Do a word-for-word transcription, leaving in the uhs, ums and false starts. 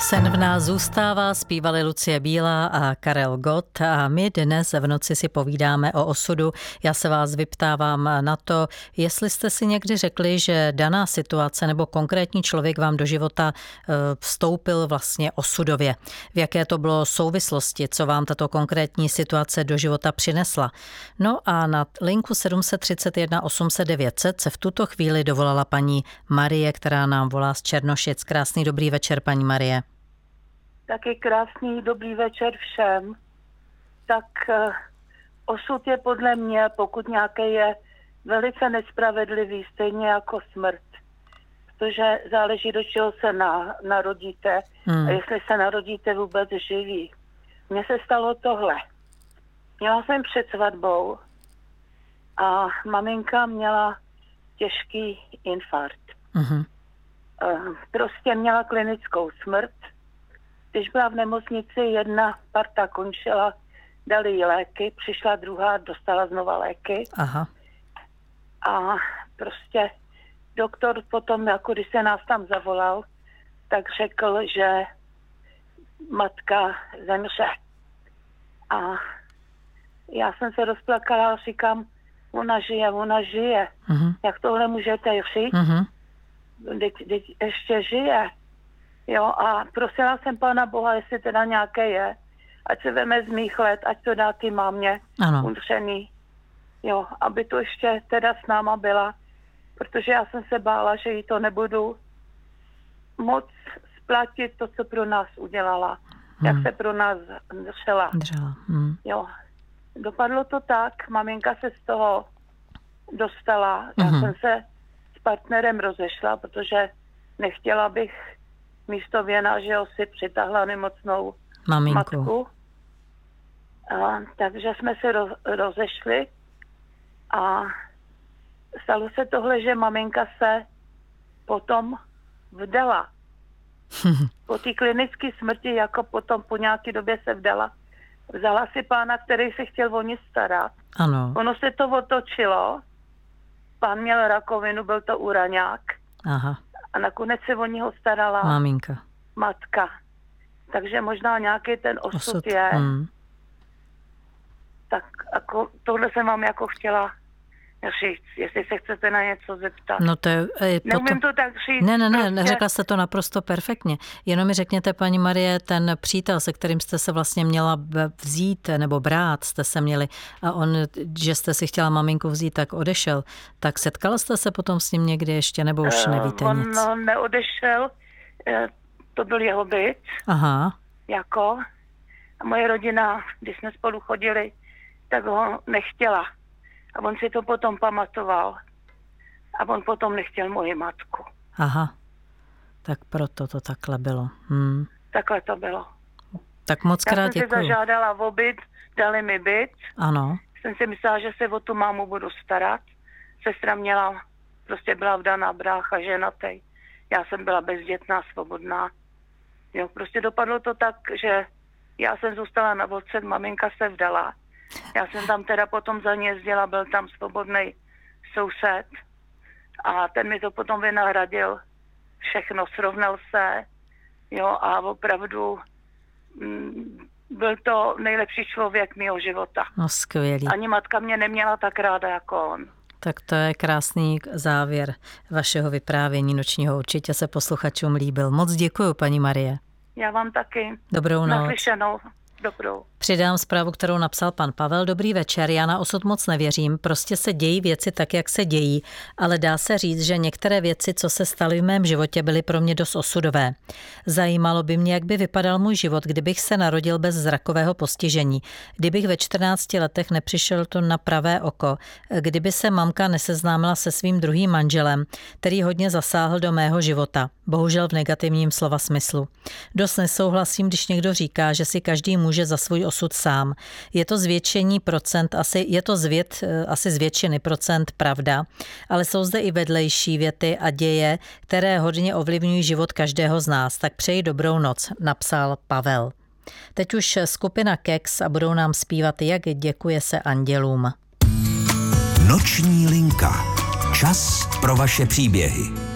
Sen v nás zůstává, zpívali Lucie Bílá a Karel Gott a my dnes v noci si povídáme o osudu. Já se vás vyptávám na to, jestli jste si někdy řekli, že daná situace nebo konkrétní člověk vám do života vstoupil vlastně osudově. V jaké to bylo souvislosti, co vám tato konkrétní situace do života přinesla. No a na linku sedm set třicet jedna osm set devět set se v tuto chvíli dovolala paní Marie, která nám volá z Černošic. Krásný dobrý večer, paní Marie. Taky krásný dobrý večer všem. Tak uh, osud je podle mě, pokud nějaký je, velice nespravedlivý, stejně jako smrt. Protože záleží, do čeho se na, narodíte hmm. a jestli se narodíte vůbec živí. Mně se stalo tohle. Měla jsem před svatbou a maminka měla těžký infarkt. Hmm. Uh, prostě měla klinickou smrt. Když byla v nemocnici, jedna parta končila, dali jí léky, přišla druhá, dostala znova léky. Aha. A prostě doktor potom, jako když se nás tam zavolal, tak řekl, že matka zemře. A já jsem se rozplakala a říkám, ona žije, ona žije. Uh-huh. Jak tohle můžete říct? Uh-huh. Teď, teď ještě žije. Jo, a prosila jsem Pána Boha, jestli teda nějaké je, ať se veme z mých let, ať to dá ty mámě umřený. Jo, aby to ještě teda s náma byla, protože já jsem se bála, že jí to nebudu moc splatit to, co pro nás udělala. Hmm. Jak se pro nás držela. Držela. Hmm. Jo, dopadlo to tak, maminka se z toho dostala. Já hmm. jsem se s partnerem rozešla, protože nechtěla bych místo věna, že ho si přitáhla nemocnou Maminku. matku. A, takže jsme se roz, rozešli a stalo se tohle, že maminka se potom vdala. Po té klinické smrti, jako potom po nějaké době se vdala, vzala si pána, který se chtěl o ní starat. Ano. Ono se to otočilo. Pán měl rakovinu, byl to uraňák. Aha. A nakonec se o něho starala maminka. Matka. Takže možná nějaký ten osud, osud. je. Hmm. Tak jako, tohle jsem vám jako chtěla říct, jestli se chcete na něco zeptat. No to je, je Neumím to tak říct. Ne, ne, ne, prostě. Neřekla jste to naprosto perfektně. Jenom mi řekněte, paní Marie, ten přítel, se kterým jste se vlastně měla vzít nebo brát, jste se měli a on, že jste si chtěla maminku vzít, tak odešel. Tak setkala jste se potom s ním někdy ještě, nebo už nevíte uh, on, nic? On neodešel, to byl jeho byt. Aha. Jako. A moje rodina, když jsme spolu chodili, tak ho nechtěla. A on si to potom pamatoval. A on potom nechtěl moji matku. Aha. Tak proto to takhle bylo. Hmm. Takhle to bylo. Tak moc krát děkuju. Já jsem si zažádala o byt, dali mi byt. Ano. Jsem si myslela, že se o tu mámu budu starat. Sestra měla, prostě byla vdaná, brácha, ženatej. Já jsem byla bezdětná, svobodná. Jo, prostě dopadlo to tak, že já jsem zůstala na vodce, maminka se vdala. Já jsem tam teda potom za ní jezdila, byl tam svobodný soused a ten mi to potom vynahradil všechno, srovnal se, jo, a opravdu mm, byl to nejlepší člověk mýho života. No skvělý. Ani matka mě neměla tak ráda jako on. Tak to je krásný závěr vašeho vyprávění nočního. Určitě se posluchačům líbil. Moc děkuju, paní Marie. Já vám taky. Dobrou noc. Naslyšenou. Dobrou. Přidám zprávu, kterou napsal pan Pavel. Dobrý večer, já na osud moc nevěřím, prostě se dějí věci tak, jak se dějí, ale dá se říct, že některé věci, co se staly v mém životě, byly pro mě dost osudové. Zajímalo by mě, jak by vypadal můj život, kdybych se narodil bez zrakového postižení, kdybych ve čtrnácti letech nepřišel to na pravé oko, kdyby se mamka neseznámila se svým druhým manželem, který hodně zasáhl do mého života, bohužel v negativním slova smyslu. Dost nesouhlasím, když někdo říká, že si každý může za svůj osud sám. Je to zvětšení procent, asi, je to zvět, asi z většiny procent pravda, ale jsou zde i vedlejší věty a děje, které hodně ovlivňují život každého z nás. Tak přeji dobrou noc, napsal Pavel. Teď už skupina Keks a budou nám zpívat Jak děkuje se andělům. Noční linka. Čas pro vaše příběhy.